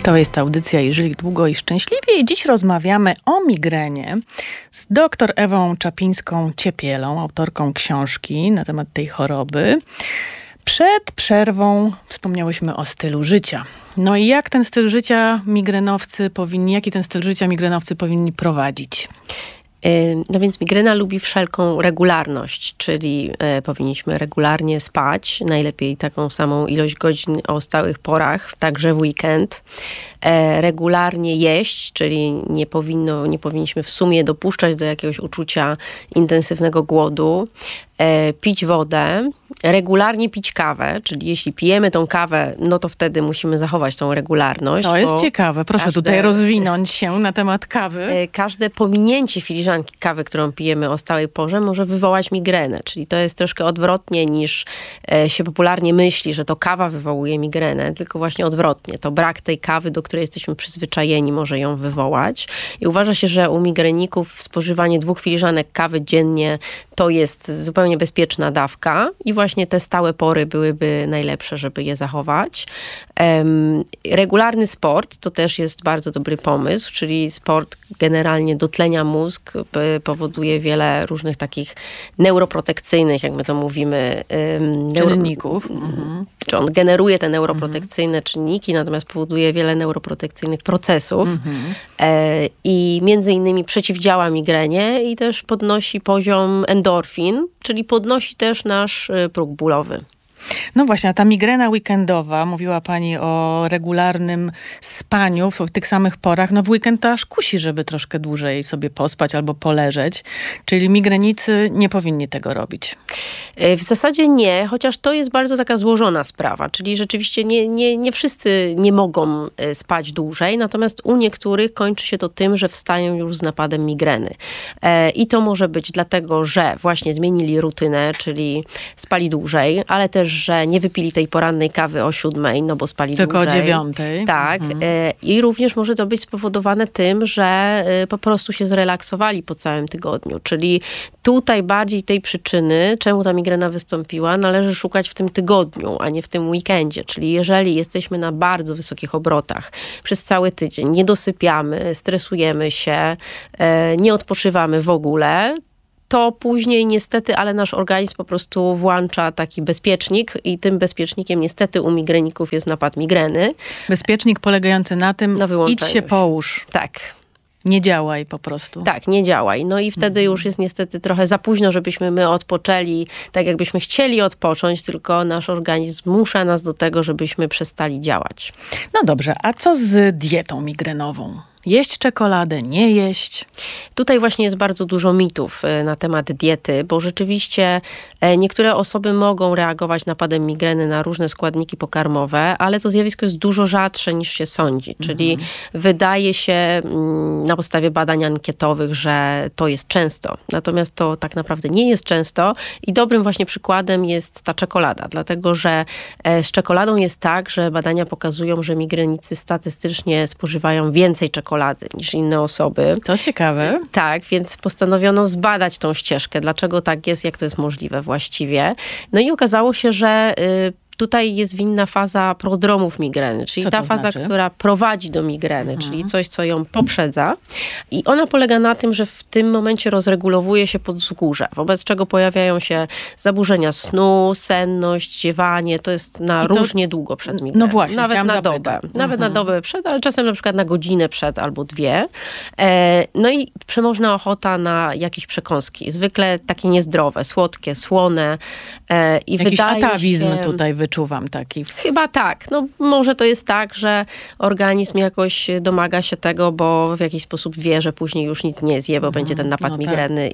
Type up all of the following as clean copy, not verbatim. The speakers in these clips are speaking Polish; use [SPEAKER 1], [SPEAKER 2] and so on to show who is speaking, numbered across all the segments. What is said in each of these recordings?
[SPEAKER 1] To jest audycja i żyli długo i szczęśliwie i dziś rozmawiamy o migrenie z dr Ewą Czapińską-Ciepielą, autorką książki na temat tej choroby. Przed przerwą wspomniałyśmy o stylu życia. No i jaki ten styl życia migrenowcy powinni prowadzić?
[SPEAKER 2] No więc migrena lubi wszelką regularność, czyli powinniśmy regularnie spać, najlepiej taką samą ilość godzin o stałych porach, także w weekend. Regularnie jeść, czyli nie powinniśmy w sumie dopuszczać do jakiegoś uczucia intensywnego głodu. Pić wodę, regularnie pić kawę, czyli jeśli pijemy tą kawę, no to wtedy musimy zachować tą regularność.
[SPEAKER 1] To jest ciekawe, proszę tutaj rozwinąć się na temat kawy.
[SPEAKER 2] Każde pominięcie filiżanki kawy, którą pijemy o stałej porze, może wywołać migrenę, czyli to jest troszkę odwrotnie niż się popularnie myśli, że to kawa wywołuje migrenę, tylko właśnie odwrotnie. To brak tej kawy, do której jesteśmy przyzwyczajeni, może ją wywołać. I uważa się, że u migreników spożywanie 2 filiżanek kawy dziennie to jest zupełnie bezpieczna dawka i właśnie te stałe pory byłyby najlepsze, żeby je zachować. Regularny sport to też jest bardzo dobry pomysł, czyli sport generalnie dotlenia mózg, powoduje wiele różnych takich neuroprotekcyjnych, jak my to mówimy,
[SPEAKER 1] czynników.
[SPEAKER 2] Czy on generuje te neuroprotekcyjne czynniki, natomiast powoduje wiele neuroprotekcyjnych procesów i między innymi przeciwdziała migrenie i też podnosi poziom endorfin, czyli podnosi też nasz próg bólowy.
[SPEAKER 1] No właśnie, a ta migrena weekendowa, mówiła pani o regularnym spaniu w tych samych porach, no w weekend to aż kusi, żeby troszkę dłużej sobie pospać albo poleżeć, czyli migrenicy nie powinni tego robić.
[SPEAKER 2] W zasadzie nie, chociaż to jest bardzo taka złożona sprawa, czyli rzeczywiście nie wszyscy nie mogą spać dłużej, natomiast u niektórych kończy się to tym, że wstają już z napadem migreny. I to może być dlatego, że właśnie zmienili rutynę, czyli spali dłużej, ale też, że nie wypili tej porannej kawy o 7:00, no bo spali
[SPEAKER 1] tylko
[SPEAKER 2] dłużej.
[SPEAKER 1] Tylko o 9:00.
[SPEAKER 2] Tak. I również może to być spowodowane tym, że po prostu się zrelaksowali po całym tygodniu. Czyli tutaj bardziej tej przyczyny, czemu ta migrena wystąpiła, należy szukać w tym tygodniu, a nie w tym weekendzie. Czyli jeżeli jesteśmy na bardzo wysokich obrotach przez cały tydzień, nie dosypiamy, stresujemy się, nie odpoczywamy w ogóle, to później niestety, ale nasz organizm po prostu włącza taki bezpiecznik i tym bezpiecznikiem niestety u migreników jest napad migreny.
[SPEAKER 1] Bezpiecznik polegający na tym, idź się połóż.
[SPEAKER 2] Tak.
[SPEAKER 1] Nie działaj po prostu.
[SPEAKER 2] Tak, nie działaj. No i wtedy już jest niestety trochę za późno, żebyśmy my odpoczęli tak, jakbyśmy chcieli odpocząć, tylko nasz organizm zmusza nas do tego, żebyśmy przestali działać.
[SPEAKER 1] No dobrze, a co z dietą migrenową? Jeść czekoladę, nie jeść?
[SPEAKER 2] Tutaj właśnie jest bardzo dużo mitów na temat diety, bo rzeczywiście niektóre osoby mogą reagować napadem migreny na różne składniki pokarmowe, ale to zjawisko jest dużo rzadsze niż się sądzi. Czyli wydaje się na podstawie badań ankietowych, że to jest często. Natomiast to tak naprawdę nie jest często i dobrym właśnie przykładem jest ta czekolada, dlatego że z czekoladą jest tak, że badania pokazują, że migrenicy statystycznie spożywają więcej czekolady niż inne osoby.
[SPEAKER 1] To ciekawe.
[SPEAKER 2] Tak, więc postanowiono zbadać tą ścieżkę, dlaczego tak jest, jak to jest możliwe właściwie. No i okazało się, że tutaj jest winna faza prodromów migreny, czyli ta faza, która prowadzi do migreny, czyli coś, co ją poprzedza. I ona polega na tym, że w tym momencie rozregulowuje się podzgórze, wobec czego pojawiają się zaburzenia snu, senność, ziewanie. To jest różnie długo przed migreną.
[SPEAKER 1] No właśnie,
[SPEAKER 2] nawet na dobę. Nawet na dobę przed, ale czasem na przykład na godzinę przed albo 2. No i przemożna ochota na jakieś przekąski. Zwykle takie niezdrowe, słodkie, słone. I
[SPEAKER 1] jakiś atawizm
[SPEAKER 2] się
[SPEAKER 1] tutaj wyczuwam taki.
[SPEAKER 2] Chyba tak. No może to jest tak, że organizm jakoś domaga się tego, bo w jakiś sposób wie, że później już nic nie zje, bo będzie ten napad migreny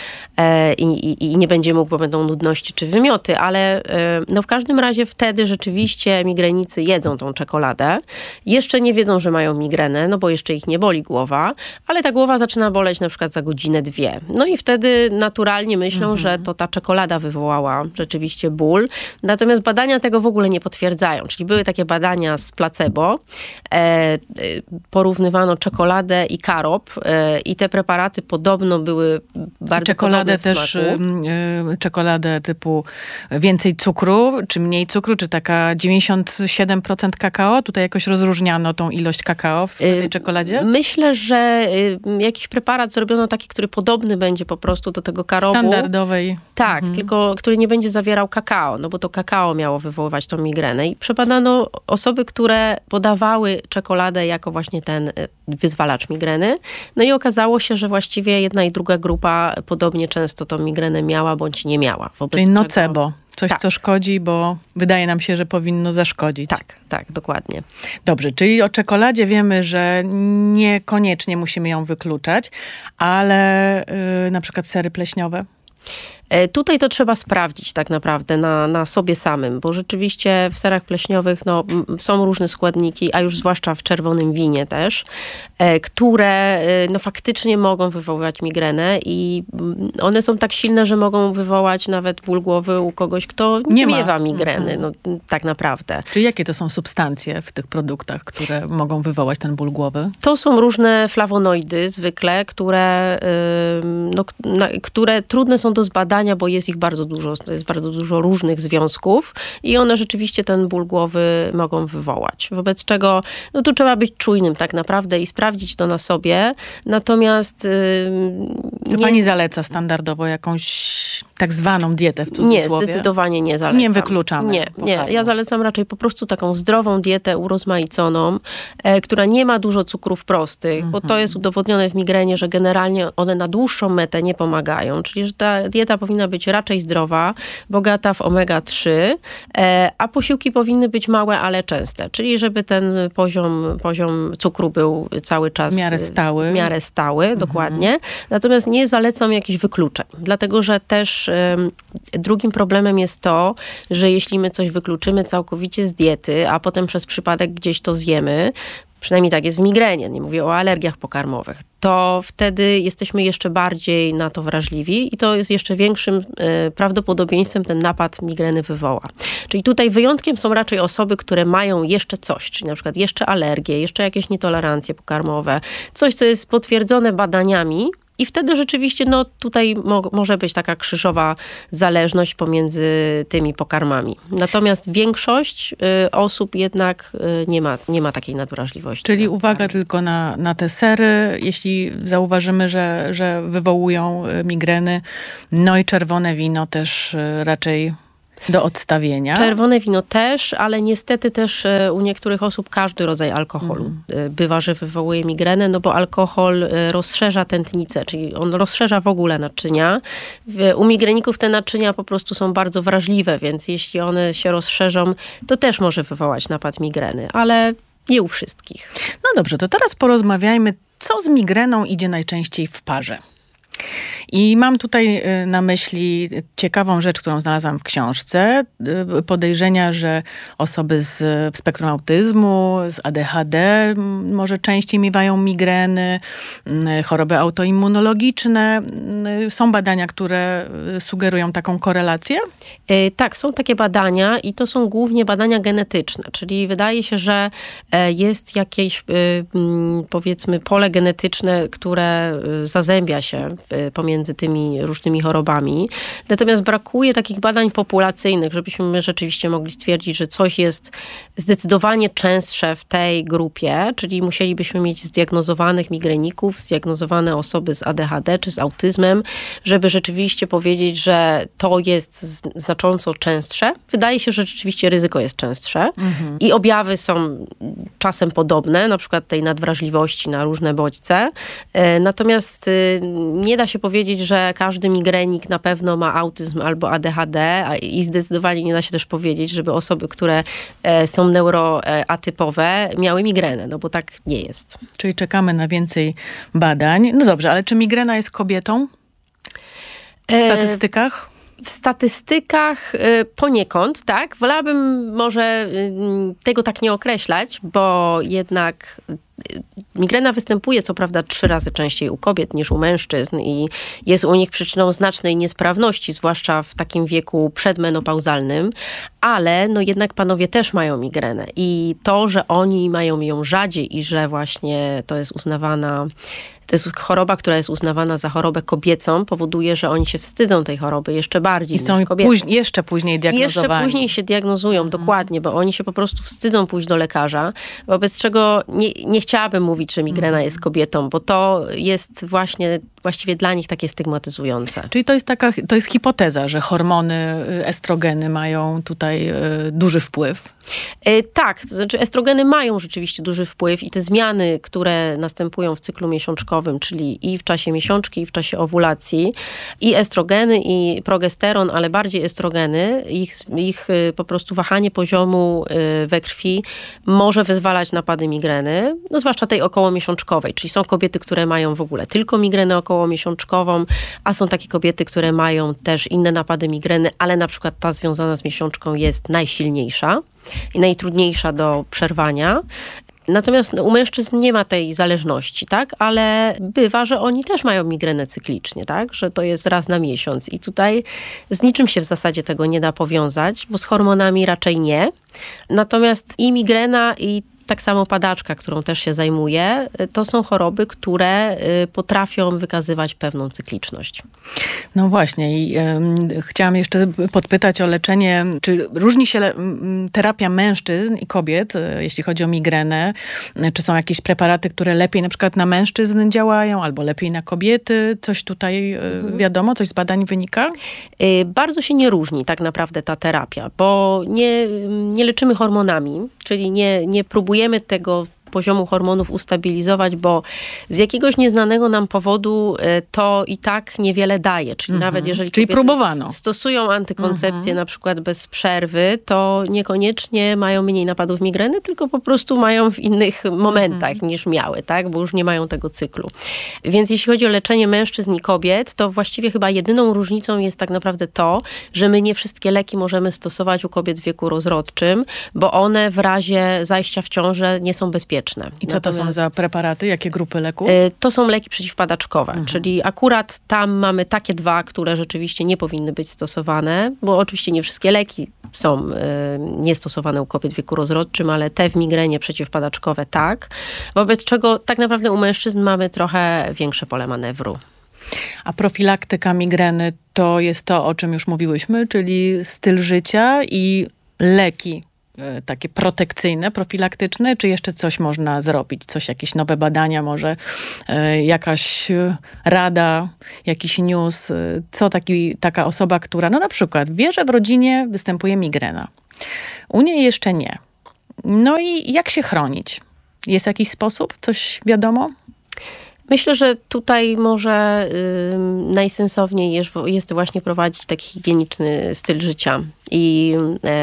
[SPEAKER 2] i nie będzie mógł, bo będą nudności czy wymioty, ale no w każdym razie wtedy rzeczywiście migrenicy jedzą tą czekoladę. Jeszcze nie wiedzą, że mają migrenę, no bo jeszcze ich nie boli głowa, ale ta głowa zaczyna boleć na przykład za godzinę, 2. No i wtedy naturalnie myślą, że to ta czekolada wywołała rzeczywiście ból. Natomiast badania tego w ogóle nie potwierdzają. Czyli były takie badania z placebo, porównywano czekoladę i karop i te preparaty podobno były bardzo
[SPEAKER 1] czekoladę
[SPEAKER 2] podobne w
[SPEAKER 1] też,
[SPEAKER 2] smaku.
[SPEAKER 1] czekoladę typu więcej cukru, czy mniej cukru, czy taka 97% kakao? Tutaj jakoś rozróżniano tą ilość kakao w tej czekoladzie?
[SPEAKER 2] Myślę, że jakiś preparat zrobiono taki, który podobny będzie po prostu do tego karobu.
[SPEAKER 1] Standardowej.
[SPEAKER 2] Tak, tylko który nie będzie zawierał kakao, no bo to kakao miało wywoływać tą migrenę. I przebadano osoby, które podawały czekoladę jako właśnie ten wyzwalacz migreny. No i okazało się, że właściwie jedna i druga grupa podobnie często tą migrenę miała bądź nie miała.
[SPEAKER 1] Czyli nocebo. Coś,
[SPEAKER 2] tak,
[SPEAKER 1] co szkodzi, bo wydaje nam się, że powinno zaszkodzić.
[SPEAKER 2] Tak, dokładnie.
[SPEAKER 1] Dobrze, czyli o czekoladzie wiemy, że niekoniecznie musimy ją wykluczać, ale na przykład sery pleśniowe?
[SPEAKER 2] Tutaj to trzeba sprawdzić tak naprawdę na sobie samym, bo rzeczywiście w serach pleśniowych są różne składniki, a już zwłaszcza w czerwonym winie też, które faktycznie mogą wywoływać migrenę i one są tak silne, że mogą wywołać nawet ból głowy u kogoś, kto nie miewa migreny, tak naprawdę.
[SPEAKER 1] Czyli jakie to są substancje w tych produktach, które mogą wywołać ten ból głowy?
[SPEAKER 2] To są różne flawonoidy zwykle, które trudne są do zbadania, bo jest ich bardzo dużo, to jest bardzo dużo różnych związków i one rzeczywiście ten ból głowy mogą wywołać. Wobec czego tu trzeba być czujnym tak naprawdę i sprawdzić to na sobie. Natomiast
[SPEAKER 1] pani zaleca standardowo jakąś tak zwaną dietę w cudzysłowie?
[SPEAKER 2] Nie, zdecydowanie nie zalecam.
[SPEAKER 1] Nie wykluczamy.
[SPEAKER 2] Nie. Ja zalecam raczej po prostu taką zdrową dietę urozmaiconą, która nie ma dużo cukrów prostych, bo to jest udowodnione w migrenie, że generalnie one na dłuższą metę nie pomagają. Czyli, że ta dieta powinna być raczej zdrowa, bogata w omega-3, a posiłki powinny być małe, ale częste. Czyli żeby ten poziom cukru był cały czas
[SPEAKER 1] w miarę stały.
[SPEAKER 2] Dokładnie. Natomiast nie zalecam jakichś wykluczeń. Dlatego, że też drugim problemem jest to, że jeśli my coś wykluczymy całkowicie z diety, a potem przez przypadek gdzieś to zjemy, przynajmniej tak jest w migrenie, nie mówię o alergiach pokarmowych, to wtedy jesteśmy jeszcze bardziej na to wrażliwi i to jest jeszcze większym prawdopodobieństwem ten napad migreny wywoła. Czyli tutaj wyjątkiem są raczej osoby, które mają jeszcze coś, czyli na przykład jeszcze alergie, jeszcze jakieś nietolerancje pokarmowe, coś, co jest potwierdzone badaniami. I wtedy rzeczywiście tutaj może być taka krzyżowa zależność pomiędzy tymi pokarmami. Natomiast większość osób jednak nie ma takiej nadwrażliwości.
[SPEAKER 1] Czyli uwaga tylko na te sery, jeśli zauważymy, że wywołują migreny. No i czerwone wino też raczej do odstawienia.
[SPEAKER 2] Czerwone wino też, ale niestety też u niektórych osób każdy rodzaj alkoholu bywa, że wywołuje migrenę, bo alkohol rozszerza tętnicę, czyli on rozszerza w ogóle naczynia. U migreników te naczynia po prostu są bardzo wrażliwe, więc jeśli one się rozszerzą, to też może wywołać napad migreny, ale nie u wszystkich.
[SPEAKER 1] No dobrze, to teraz porozmawiajmy, co z migreną idzie najczęściej w parze. I mam tutaj na myśli ciekawą rzecz, którą znalazłam w książce. Podejrzenia, że osoby z spektrum autyzmu, z ADHD może częściej miewają migreny, choroby autoimmunologiczne. Są badania, które sugerują taką korelację?
[SPEAKER 2] Tak, są takie badania i to są głównie badania genetyczne, czyli wydaje się, że jest jakieś powiedzmy pole genetyczne, które zazębia się pomiędzy tymi różnymi chorobami. Natomiast brakuje takich badań populacyjnych, żebyśmy rzeczywiście mogli stwierdzić, że coś jest zdecydowanie częstsze w tej grupie, czyli musielibyśmy mieć zdiagnozowanych migreników, zdiagnozowane osoby z ADHD czy z autyzmem, żeby rzeczywiście powiedzieć, że to jest znacząco częstsze. Wydaje się, że rzeczywiście ryzyko jest częstsze i objawy są czasem podobne, na przykład tej nadwrażliwości na różne bodźce. Natomiast nie da się powiedzieć, że każdy migrenik na pewno ma autyzm albo ADHD i zdecydowanie nie da się też powiedzieć, żeby osoby, które są neuroatypowe miały migrenę, bo tak nie jest.
[SPEAKER 1] Czyli czekamy na więcej badań. No dobrze, ale czy migrena jest kobietą? W statystykach?
[SPEAKER 2] W statystykach poniekąd, tak. Wolałabym może tego tak nie określać, bo jednak Migrena występuje co prawda 3 razy częściej u kobiet niż u mężczyzn i jest u nich przyczyną znacznej niesprawności, zwłaszcza w takim wieku przedmenopauzalnym, ale no jednak panowie też mają migrenę i to, że oni mają ją rzadziej i że właśnie to jest choroba, która jest uznawana za chorobę kobiecą, powoduje, że oni się wstydzą tej choroby jeszcze bardziej niż kobiety.
[SPEAKER 1] Jeszcze później diagnozowani.
[SPEAKER 2] Jeszcze później się diagnozują, dokładnie, bo oni się po prostu wstydzą pójść do lekarza, wobec czego nie chciałabym mówić, że migrena jest kobietą, bo to jest właściwie dla nich takie stygmatyzujące.
[SPEAKER 1] Czyli to jest hipoteza, że hormony, estrogeny mają tutaj duży wpływ?
[SPEAKER 2] Tak, to znaczy estrogeny mają rzeczywiście duży wpływ i te zmiany, które następują w cyklu miesiączkowym, czyli i w czasie miesiączki, i w czasie owulacji, i estrogeny, i progesteron, ale bardziej estrogeny, ich po prostu wahanie poziomu we krwi może wyzwalać napady migreny, no zwłaszcza tej okołomiesiączkowej, czyli są kobiety, które mają w ogóle tylko migrenę okołomiesiączkową, a są takie kobiety, które mają też inne napady migreny, ale na przykład ta związana z miesiączką jest najsilniejsza i najtrudniejsza do przerwania. Natomiast u mężczyzn nie ma tej zależności, tak? Ale bywa, że oni też mają migrenę cyklicznie, tak? Że to jest raz na miesiąc i tutaj z niczym się w zasadzie tego nie da powiązać, bo z hormonami raczej nie. Natomiast i migrena, i tak samo padaczka, którą też się zajmuję, to są choroby, które potrafią wykazywać pewną cykliczność.
[SPEAKER 1] No właśnie i chciałam jeszcze podpytać o leczenie, czy różni się terapia mężczyzn i kobiet, jeśli chodzi o migrenę? Czy są jakieś preparaty, które lepiej na przykład na mężczyzn działają, albo lepiej na kobiety? Coś tutaj wiadomo, coś z badań wynika?
[SPEAKER 2] Bardzo się nie różni tak naprawdę ta terapia, bo nie leczymy hormonami, czyli nie próbujemy tego poziomu hormonów ustabilizować, bo z jakiegoś nieznanego nam powodu to i tak niewiele daje. Czyli nawet jeżeli
[SPEAKER 1] próbowano.
[SPEAKER 2] Stosują antykoncepcję na przykład bez przerwy, to niekoniecznie mają mniej napadów migreny, tylko po prostu mają w innych momentach niż miały, tak? Bo już nie mają tego cyklu. Więc jeśli chodzi o leczenie mężczyzn i kobiet, to właściwie chyba jedyną różnicą jest tak naprawdę to, że my nie wszystkie leki możemy stosować u kobiet w wieku rozrodczym, bo one w razie zajścia w ciążę nie są bezpieczne.
[SPEAKER 1] I co to są za preparaty? Jakie grupy leków?
[SPEAKER 2] To są leki przeciwpadaczkowe, czyli akurat tam mamy takie 2, które rzeczywiście nie powinny być stosowane, bo oczywiście nie wszystkie leki są niestosowane u kobiet w wieku rozrodczym, ale te w migrenie przeciwpadaczkowe tak. Wobec czego tak naprawdę u mężczyzn mamy trochę większe pole manewru.
[SPEAKER 1] A profilaktyka migreny to jest to, o czym już mówiłyśmy, czyli styl życia i leki takie protekcyjne, profilaktyczne, czy jeszcze coś można zrobić? Jakieś nowe badania, może jakaś rada, jakiś news? Co taka osoba, która no na przykład wie, że w rodzinie występuje migrena. U niej jeszcze nie. No i jak się chronić? Jest jakiś sposób? Coś wiadomo?
[SPEAKER 2] Myślę, że tutaj może najsensowniej jest właśnie prowadzić taki higieniczny styl życia i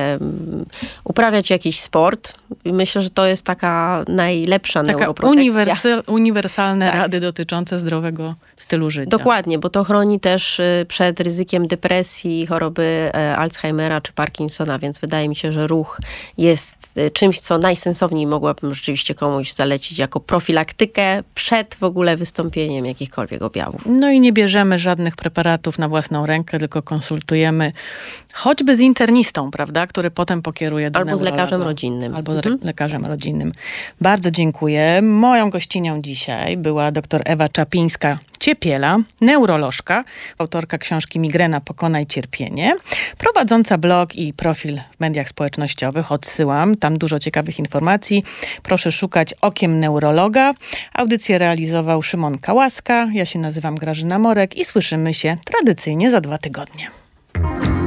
[SPEAKER 2] uprawiać jakiś sport. Myślę, że to jest taka najlepsza neuroprotekcja.
[SPEAKER 1] Uniwersalne rady dotyczące zdrowego stylu życia.
[SPEAKER 2] Dokładnie, bo to chroni też przed ryzykiem depresji, choroby Alzheimera czy Parkinsona, więc wydaje mi się, że ruch jest czymś, co najsensowniej mogłabym rzeczywiście komuś zalecić jako profilaktykę przed w ogóle wystąpieniem jakichkolwiek objawów.
[SPEAKER 1] No i nie bierzemy żadnych preparatów na własną rękę, tylko konsultujemy choćby z internistą, prawda, który potem pokieruje do
[SPEAKER 2] Albo
[SPEAKER 1] neurologa.
[SPEAKER 2] z lekarzem rodzinnym.
[SPEAKER 1] Albo z lekarzem rodzinnym. Bardzo dziękuję. Moją gościnią dzisiaj była dr Ewa Czapińska-Ciepiela, neurolożka, autorka książki Migrena pokonaj cierpienie, prowadząca blog i profil w mediach społecznościowych. Odsyłam, tam dużo ciekawych informacji. Proszę szukać Okiem Neurologa. Audycję realizował Szymon Kałaska. Ja się nazywam Grażyna Morek i słyszymy się tradycyjnie za 2 tygodnie.